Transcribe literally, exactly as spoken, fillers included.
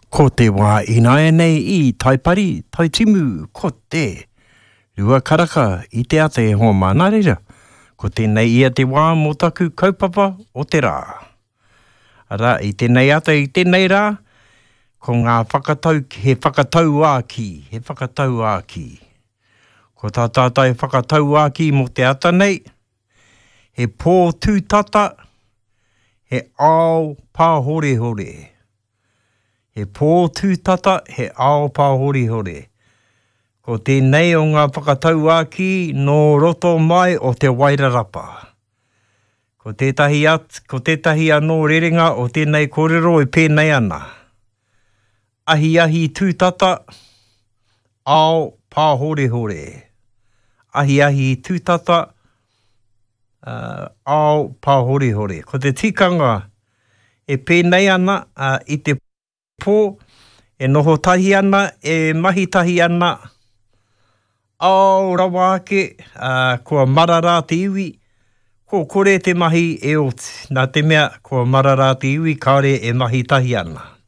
Ko te wā ina e nei I taipari, taitimu, ko te. Rua karaka I te ate e hoa mana reira. Ko tēnei ia te wā mō taku kaupapa o te rā. Ara, I tēnei ata I tēnei rā, ko ngā whakatau, he whakatau āki, he whakatau āki. Ko tā tātai whakatau āki mō te ata nei, he pō tūtata, he ao pāhore hore. He pō tūtata, he ao pāhore hore. Ko tēnei o ngā whakatau āki nō roto mai o te Wairarapa. Ko tētahi, at, ko tētahi anō rerenga o tēnei kōrero e pēnei ana. Ahi ahi tūtata, ao pāhore hore. Ahi ahi tūtata, uh, ao pāhore hore. Ko te tikanga e pēnei ana uh, I te pō, e noho tahi ana, e mahi tahi ana, ao rawa ake, uh, kua marara te iwi, ko kore te mahi e oti. Nā te mea, kua marara te iwi, kāre e mahi tahi ana.